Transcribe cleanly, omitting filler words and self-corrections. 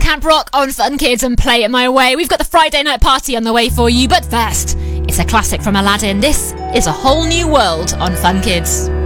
Camp Rock on Fun Kids and Play It My Way. We've got the Friday night party on the way for you, but first, it's a classic from Aladdin. This is A Whole New World on Fun Kids.